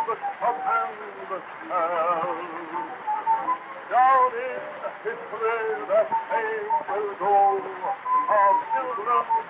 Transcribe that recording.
up and tell. Down in history that name will go of children